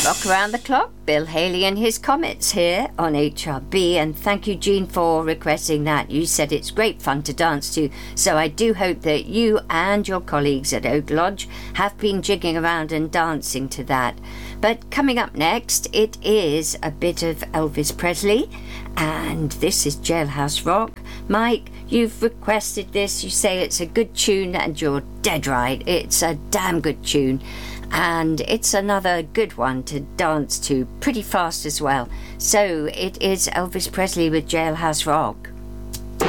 Rock Around the Clock, Bill Haley and his Comets here on HRB, and thank you, Jean, for requesting that. You said it's great fun to dance to, so I do hope that you and your colleagues at Oak Lodge have been jigging around and dancing to that. But coming up next, it is a bit of Elvis Presley, and this is Jailhouse Rock. Mike, you've requested this. You say it's a good tune, and you're dead right. It's a damn good tune. And it's another good one to dance to, pretty fast as well. So it is Elvis Presley with Jailhouse Rock.